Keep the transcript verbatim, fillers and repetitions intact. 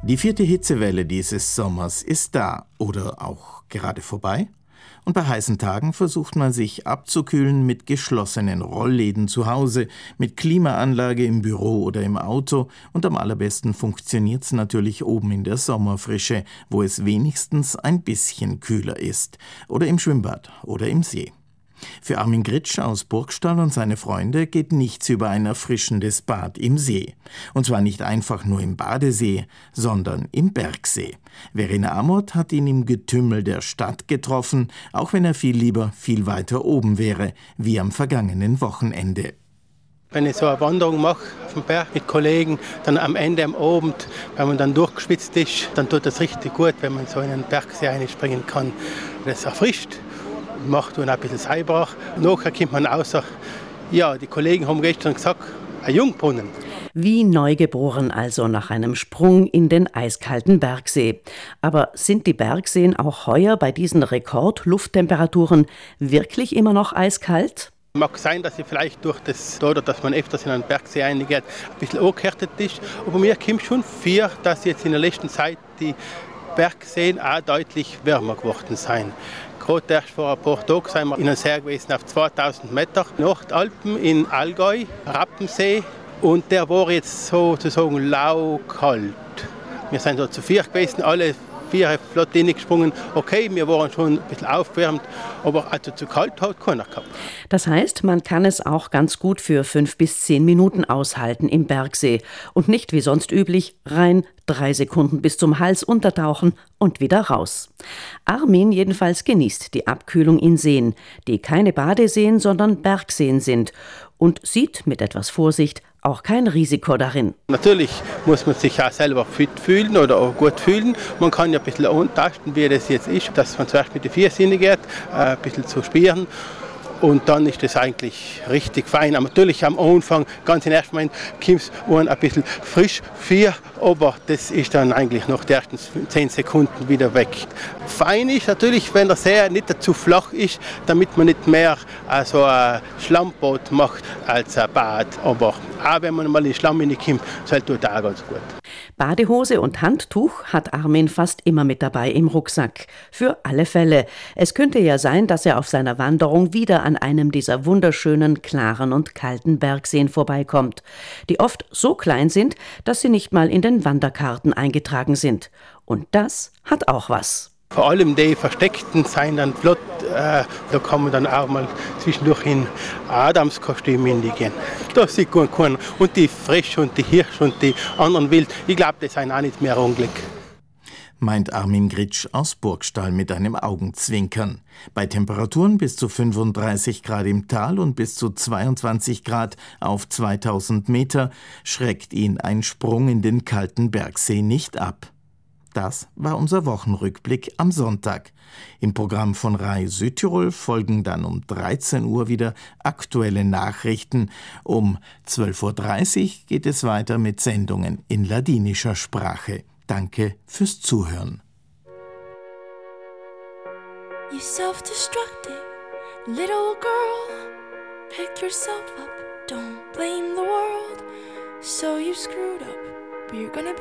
Die vierte Hitzewelle dieses Sommers ist da oder auch gerade vorbei. Und bei heißen Tagen versucht man sich abzukühlen mit geschlossenen Rollläden zu Hause, mit Klimaanlage im Büro oder im Auto. Und am allerbesten funktioniert's natürlich oben in der Sommerfrische, wo es wenigstens ein bisschen kühler ist. Oder im Schwimmbad oder im See. Für Armin Gritsch aus Burgstall und seine Freunde geht nichts über ein erfrischendes Bad im See. Und zwar nicht einfach nur im Badesee, sondern im Bergsee. Verena Amott hat ihn im Getümmel der Stadt getroffen, auch wenn er viel lieber viel weiter oben wäre, wie am vergangenen Wochenende. Wenn ich so eine Wanderung mache auf dem Berg mit Kollegen, dann am Ende am Abend, wenn man dann durchgeschwitzt ist, dann tut das richtig gut, wenn man so in einen Bergsee einspringen kann. Das erfrischt. Macht dann ein bisschen Seibrach. Nachher kommt man außer, ja, die Kollegen haben gestern gesagt, ein Jungbrunnen. Wie neugeboren also nach einem Sprung in den eiskalten Bergsee. Aber sind die Bergseen auch heuer bei diesen Rekordlufttemperaturen wirklich immer noch eiskalt? Mag sein, dass sie vielleicht durch das, dadurch, dass man öfters in einen Bergsee reingeht, ein bisschen angehärtet ist. Aber mir kommt schon vor, dass jetzt in der letzten Zeit die Bergseen auch deutlich wärmer geworden sind. Gerade erst vor ein paar Tagen sind wir in einem See gewesen auf zweitausend Meter. Nordalpen in Allgäu, Rappensee. Und der war jetzt sozusagen laukalt. Wir sind da zu vier gewesen, alle vier flott gesprungen. Okay, wir waren schon ein bisschen aufgewärmt, aber also zu kalt hat keiner gehabt. Das heißt, man kann es auch ganz gut für fünf bis zehn Minuten aushalten im Bergsee und nicht wie sonst üblich rein drei Sekunden bis zum Hals untertauchen und wieder raus. Armin jedenfalls genießt die Abkühlung in Seen, die keine Badeseen, sondern Bergseen sind und sieht mit etwas Vorsicht auch kein Risiko darin. Natürlich muss man sich auch selber fit fühlen oder auch gut fühlen. Man kann ja ein bisschen antasten, wie das jetzt ist, dass man zuerst mit den vier Sinnen geht, ein bisschen zu spüren. Und dann ist das eigentlich richtig fein. Aber natürlich am Anfang, ganz im ersten Moment, kommt es ein bisschen frisch vor, aber das ist dann eigentlich nach den ersten zehn Sekunden wieder weg. Fein ist natürlich, wenn der See nicht zu flach ist, damit man nicht mehr so ein Schlammbad macht als ein Bad. Aber auch wenn man mal in den Schlamm hineinkommt, das tut auch ganz gut. Badehose und Handtuch hat Armin fast immer mit dabei im Rucksack. Für alle Fälle. Es könnte ja sein, dass er auf seiner Wanderung wieder an einem dieser wunderschönen, klaren und kalten Bergseen vorbeikommt, die oft so klein sind, dass sie nicht mal in den Wanderkarten eingetragen sind. Und das hat auch was. Vor allem die Versteckten sind dann flott, äh, da kann man dann auch mal zwischendurch in Adamskostüm gehen. Das sieht gut keiner. Und die Frösche und die Hirsche und die anderen Wild, ich glaube, die sind auch nicht mehr Unglück. Meint Armin Gritsch aus Burgstall mit einem Augenzwinkern. Bei Temperaturen bis zu fünfunddreißig Grad im Tal und bis zu zweiundzwanzig Grad auf zweitausend Meter schreckt ihn ein Sprung in den kalten Bergsee nicht ab. Das war unser Wochenrückblick am Sonntag. Im Programm von R A I Südtirol folgen dann um dreizehn Uhr wieder aktuelle Nachrichten. Um zwölf Uhr dreißig geht es weiter mit Sendungen in ladinischer Sprache. Danke fürs Zuhören. You self-destructive little girl, pick yourself up, don't blame the world. So you screwed up, but you're gonna